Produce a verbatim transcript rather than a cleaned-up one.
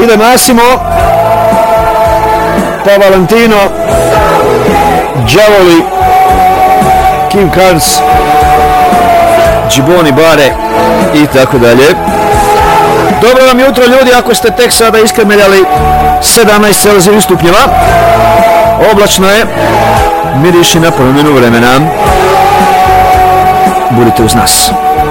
ide Massimo, pa Valentino, Đavoli, Kim Carnes, Giboni Bare i tako dalje. Dobro vam jutro ljudi, ako ste tek sada iskremeljali sedamnaest Celzijevih stupnjeva, oblačno je, miriši na promjenu vremena. Budite uz nas.